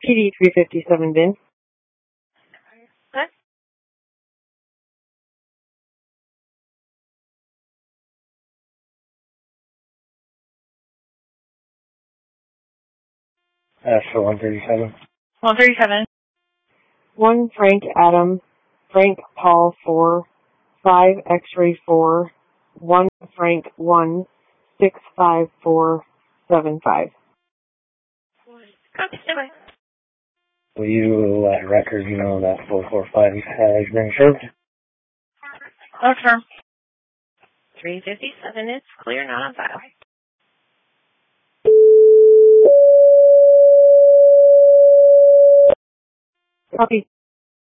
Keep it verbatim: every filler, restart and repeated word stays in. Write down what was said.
P D three fifty-seven, Vince. What? Uh, for one thirty-seven. one thirty-seven. one Frank Adam, Frank Paul four, five X-ray four, one Frank one, six five four seven five. Copy, stand by. Will you let records know that four four five has been served? Affirm. three fifty-seven is clear, not on file. Copy.